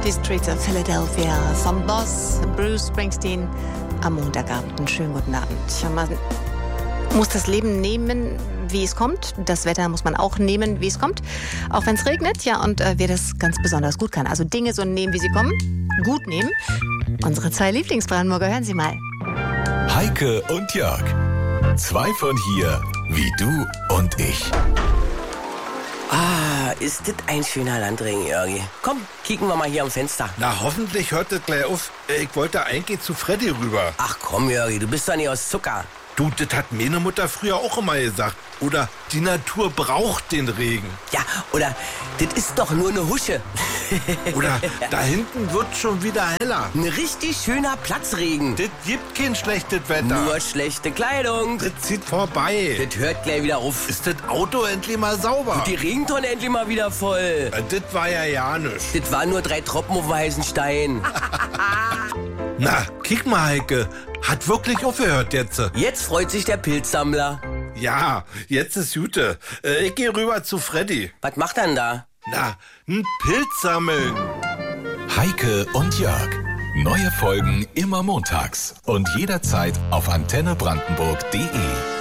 Happy Streets of Philadelphia vom Boss Bruce Springsteen am Montagabend. Einen schönen guten Abend. Man muss das Leben nehmen, wie es kommt. Das Wetter muss man auch nehmen, wie es kommt. Auch wenn es regnet, ja, und wer das ganz besonders gut kann. Also Dinge so nehmen, wie sie kommen, gut nehmen. Unsere zwei Lieblingsbrandenburger, hören Sie mal. Heike und Jörg. Zwei von hier, wie du und ich. Ah, ist das ein schöner Landring, Jörgi. Komm, kicken wir mal hier am Fenster. Na, hoffentlich hört das gleich auf. Ich wollte eigentlich zu Freddy rüber. Ach komm, Jörgi, du bist doch nicht aus Zucker. Du, das hat meine Mutter früher auch immer gesagt. Oder die Natur braucht den Regen. Ja, oder das ist doch nur eine Husche. Oder da hinten wird schon wieder heller. Ein richtig schöner Platzregen. Das gibt kein schlechtes Wetter. Nur schlechte Kleidung. Das zieht vorbei. Das hört gleich wieder auf. Ist das Auto endlich mal sauber? Und die Regentonne endlich mal wieder voll. Das war ja nichts. Das waren nur 3 Tropfen auf dem heißen Stein. Na, kick mal, Heike. Hat wirklich aufgehört jetzt. Jetzt freut sich der Pilzsammler. Ja, jetzt ist Jute. Ich gehe rüber zu Freddy. Was macht er denn da? Na, ein Pilz sammeln. Heike und Jörg. Neue Folgen immer montags und jederzeit auf antennebrandenburg.de.